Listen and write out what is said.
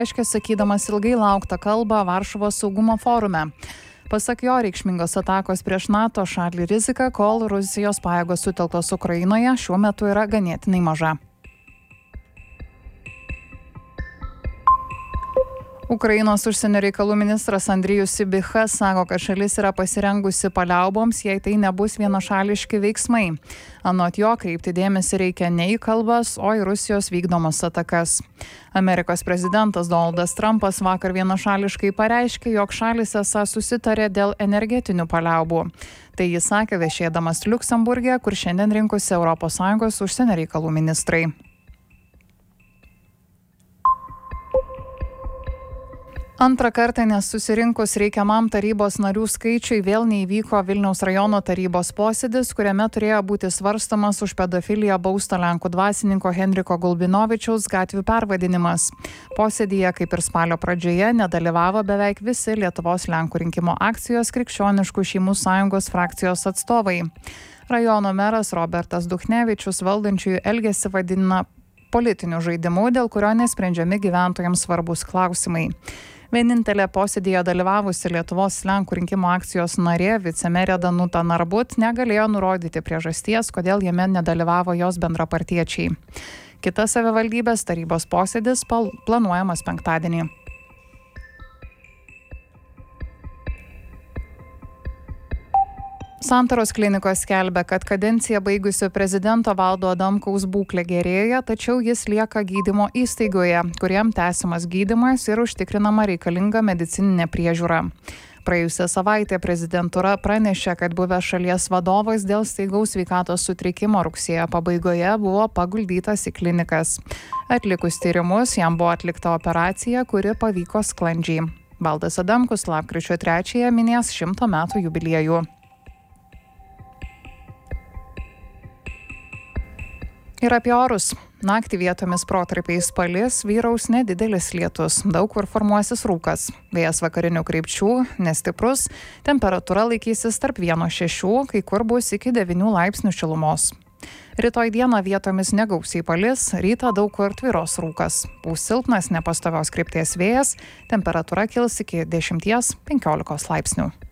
reiškia sakydamas ilgai lauktą kalbą Varšuvos saugumo forume. Pasak jo, reikšmingos atakos prieš NATO šalį rizika, kol Rusijos pajėgos sutelktos Ukrainoje, šiuo metu yra ganėtinai maža. Ukrainos užsienio reikalų ministras Andrijus Sybichas sako, kad šalis yra pasirengusi paliauboms, jei tai nebus vienašališki veiksmai. Anot jo, kreipti dėmesį reikia ne į kalbas, o į Rusijos vykdomas atakas. Amerikos prezidentas Donaldas Trumpas vakar vienašališkai pareiškė, jog šalis esą susitarė dėl energetinių paliaubų. Tai jis sakė viešėdamas Liuksemburge, kur šiandien rinkosi ES užsienio reikalų ministrai. Antrą kartą nesusirinkus reikiamam tarybos narių skaičiui vėl neįvyko Vilniaus rajono tarybos posėdis, kuriame turėjo būti svarstomas už pedofiliją bausto lenkų dvasininko Henriko Gulbinovičiaus gatvių pervadinimas. Posėdyje, kaip ir spalio pradžioje, nedalyvavo beveik visi Lietuvos Lenkų rinkimų akcijos Krikščioniškų šeimų sąjungos frakcijos atstovai. Rajono meras Robertas Duchnevičius valdančiųjų elgesį vadina politiniu žaidimu, dėl kurio nesprendžiami gyventojams svarbus klausimai. Vienintelė posėdėje dalyvavusi Lietuvos Lenkų rinkimų akcijos narė, vicemerė Danuta Narbut, negalėjo nurodyti priežasties, kodėl jame nedalyvavo jos bendrapartiečiai. Kitas savivaldybės tarybos posėdis planuojamas penktadienį. Santaros klinikos skelbia, kad kadenciją baigusio prezidento Valdo Adamkaus būklė gerėja, tačiau jis lieka gydymo įstaigoje, kuriam tęsiamas gydymas ir užtikrinama reikalinga medicininė priežiūra. Praėjusią savaitę prezidentūra pranešė, kad buvęs šalies vadovas dėl staigaus sveikatos sutrikimo rugsėjo pabaigoje buvo paguldytas į klinikas. Atlikus tyrimus, jam buvo atlikta operacija, kuri pavyko sklandžiai. Valdas Adamkus lapkričio 3-ąją minės 100 metų jubiliejų. Ir apie orus. Naktį vietomis protarpiais palis, vyraus nedidelis lietus, daug kur formuosis rūkas. Vėjas vakarinių krypčių, nestiprus, temperatūra laikysis tarp 1–6, kai kur bus iki 9 laipsnių šilumos. Rytoj dieną vietomis negausiai palis, rytą daug kur tvyros rūkas. Pūs silpnas nepastovios krypties vėjas, temperatūra kils iki 10–15 laipsnių.